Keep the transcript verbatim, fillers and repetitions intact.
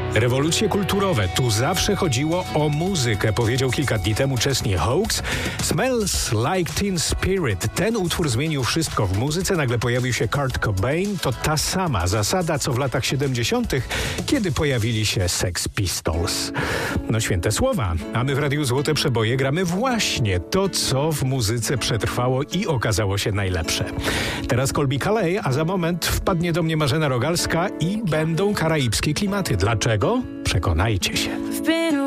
Rewolucje kulturowe. Tu zawsze chodziło o muzykę, powiedział kilka dni temu Chesney Hawkes. Smells Like Teen Spirit. Ten utwór zmienił wszystko w muzyce. Nagle pojawił się Kurt Cobain. To ta sama zasada, co w latach siedemdziesiątych, kiedy pojawili się Sex Pistols. No święte słowa. A my w Radiu Złote Przeboje gramy właśnie to, co w muzyce przetrwało i okazało się najlepsze. Teraz Colbie Caillat, a za moment wpadnie do mnie Marzena Rogalska i będą karaibskie klimaty. Dlaczego? Przekonajcie się.